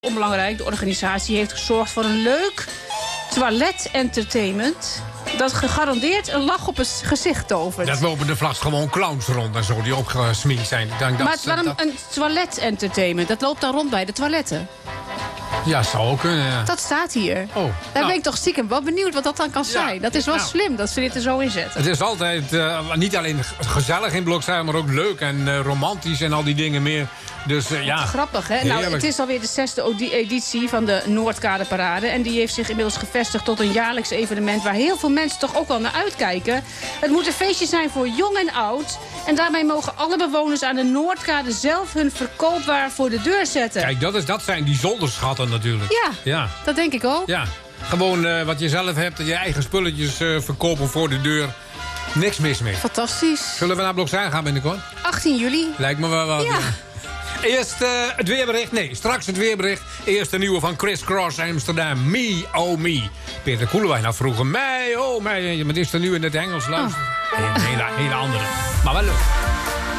Onbelangrijk, de organisatie heeft gezorgd voor een leuk toilet-entertainment dat gegarandeerd een lach op het gezicht tovert. Dat lopen de vlas gewoon clowns rond en zo, die opgesminkt zijn. Maar een toilet-entertainment, dat loopt dan rond bij de toiletten. Ja, zou ook kunnen, ja. Dat staat hier. Oh, Daar ben ik toch stiekem wel benieuwd wat dat dan kan zijn. Dat is wel slim dat ze dit er zo in zetten. Het is altijd niet alleen gezellig in Blokzuil, maar ook leuk en romantisch en al die dingen meer. Dus ja. Grappig, hè? Nou, het is alweer de 6e editie van de Noordkaderparade. En die heeft zich inmiddels gevestigd tot een jaarlijks evenement waar heel veel mensen toch ook wel naar uitkijken. Het moet een feestje zijn voor jong en oud. En daarmee mogen alle bewoners aan de Noordkade zelf hun verkoopwaar voor de deur zetten. Kijk, dat zijn die zolderschatten natuurlijk. Ja, dat denk ik ook. Ja, gewoon wat je zelf hebt, je eigen spulletjes verkopen voor de deur. Niks mis mee. Fantastisch. Zullen we naar Blokzuil gaan binnenkort? 18 juli. Lijkt me wel wat. Ja. Eerst het weerbericht. Nee, straks het weerbericht. Eerst de nieuwe van Chris Cross Amsterdam. Me, oh me. Peter Koelewijn had vroeger. Mij, oh mij. Maar het is er nu in het Engels. Luister. Een hele andere. Maar wel leuk.